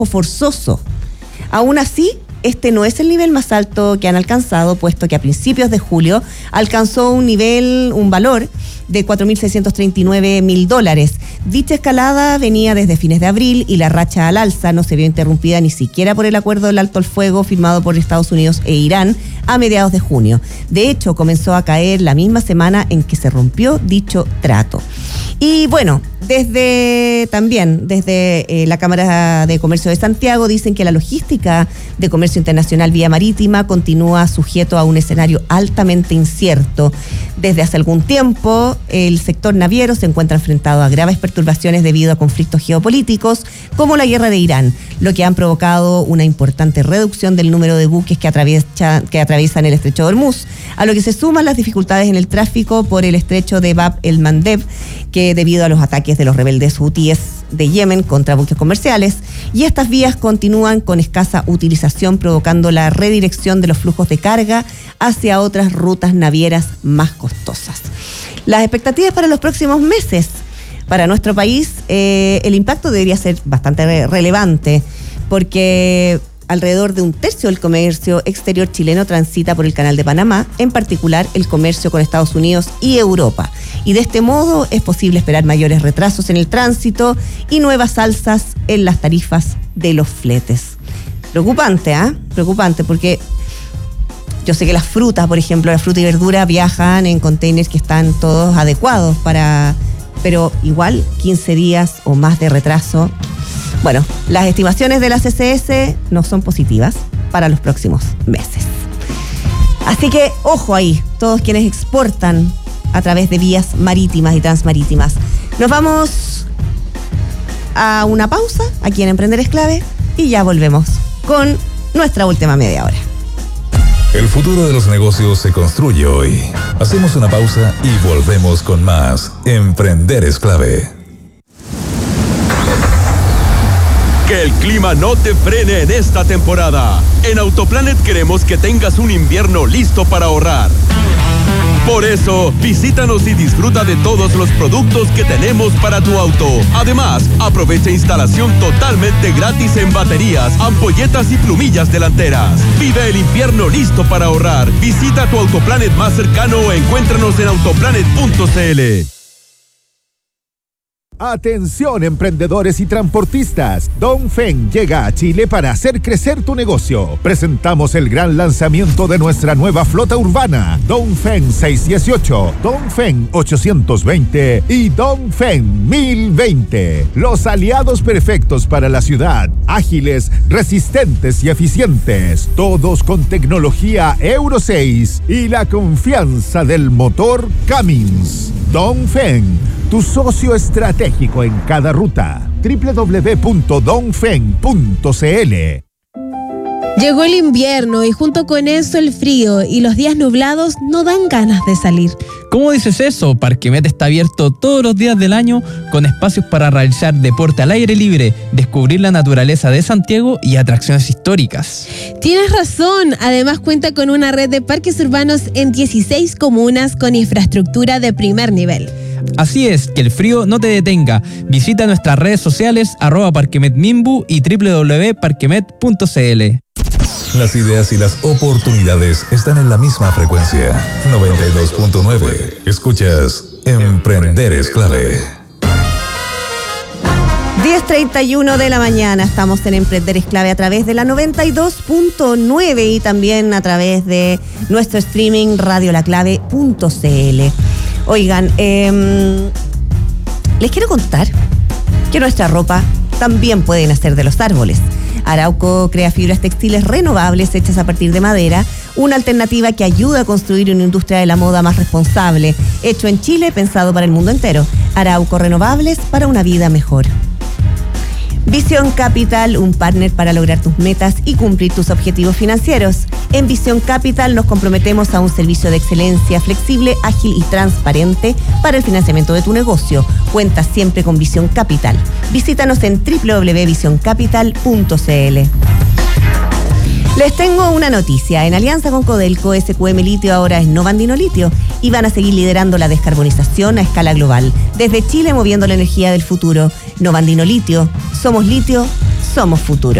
forzoso. Aún así, este no es el nivel más alto que han alcanzado, puesto que a principios de julio alcanzó un valor de $4.639.000. Dicha escalada venía desde fines de abril y la racha al alza no se vio interrumpida ni siquiera por el acuerdo del alto el fuego firmado por Estados Unidos e Irán a mediados de junio. De hecho, comenzó a caer la misma semana en que se rompió dicho trato. Y bueno, desde la Cámara de Comercio de Santiago dicen que la logística de comercio internacional vía marítima continúa sujeto a un escenario altamente incierto. Desde hace algún tiempo, el sector naviero se encuentra enfrentado a graves perturbaciones debido a conflictos geopolíticos como la guerra de Irán, lo que han provocado una importante reducción del número de buques que atraviesan el estrecho de Hormuz, a lo que se suman las dificultades en el tráfico por el estrecho de Bab el-Mandeb, que debido a los ataques de los rebeldes hutíes de Yemen contra buques comerciales, y estas vías continúan con escasa utilización, provocando la redirección de los flujos de carga hacia otras rutas navieras más costosas. Las expectativas para los próximos meses. Para nuestro país, el impacto debería ser bastante relevante, porque alrededor de un tercio del comercio exterior chileno transita por el Canal de Panamá, en particular el comercio con Estados Unidos y Europa. Y de este modo es posible esperar mayores retrasos en el tránsito y nuevas alzas en las tarifas de los fletes. Preocupante, Preocupante, porque yo sé que las frutas, por ejemplo, la fruta y verdura viajan en containers que están todos adecuados pero igual 15 días o más de retraso. Bueno, las estimaciones de la CCS no son positivas para los próximos meses. Así que, ojo ahí, todos quienes exportan a través de vías marítimas y transmarítimas. Nos vamos a una pausa aquí en Emprender es Clave y ya volvemos con nuestra última media hora. El futuro de los negocios se construye hoy. Hacemos una pausa y volvemos con más. Emprender es Clave. Que el clima no te frene en esta temporada. En Autoplanet queremos que tengas un invierno listo para ahorrar. Por eso, visítanos y disfruta de todos los productos que tenemos para tu auto. Además, aprovecha instalación totalmente gratis en baterías, ampolletas y plumillas delanteras. Vive el invierno listo para ahorrar. Visita tu Autoplanet más cercano o encuéntranos en autoplanet.cl. Atención, emprendedores y transportistas. Dongfeng llega a Chile para hacer crecer tu negocio. Presentamos el gran lanzamiento de nuestra nueva flota urbana, Dongfeng 618, Dongfeng 820 y Dongfeng 1020. Los aliados perfectos para la ciudad, ágiles, resistentes y eficientes, todos con tecnología Euro 6 y la confianza del motor Cummins. Dongfeng, tu socio estratégico en cada ruta. www.dongfeng.cl. Llegó el invierno y junto con eso el frío y los días nublados no dan ganas de salir. ¿Cómo dices eso? Parquemet está abierto todos los días del año con espacios para realizar deporte al aire libre, descubrir la naturaleza de Santiago y atracciones históricas. Tienes razón, además cuenta con una red de parques urbanos en 16 comunas con infraestructura de primer nivel. Así es, que el frío no te detenga. Visita nuestras redes sociales @parquemetmimbu y www.parquemet.cl. Las ideas y las oportunidades están en la misma frecuencia. 92.9. Escuchas Emprender es Clave. 10:31 de la mañana. Estamos en Emprender es Clave a través de la 92.9 y también a través de nuestro streaming radiolaclave.cl. Oigan, les quiero contar que nuestra ropa también puede nacer de los árboles. Arauco crea fibras textiles renovables hechas a partir de madera, una alternativa que ayuda a construir una industria de la moda más responsable, hecho en Chile, pensado para el mundo entero. Arauco, renovables para una vida mejor. Visión Capital, un partner para lograr tus metas y cumplir tus objetivos financieros. En Visión Capital nos comprometemos a un servicio de excelencia flexible, ágil y transparente para el financiamiento de tu negocio. Cuenta siempre con Visión Capital. Visítanos en www.visioncapital.cl. Les tengo una noticia. En alianza con Codelco, SQM Litio ahora es Novandino Litio y van a seguir liderando la descarbonización a escala global. Desde Chile, moviendo la energía del futuro. Novandino Litio. Somos litio, somos futuro.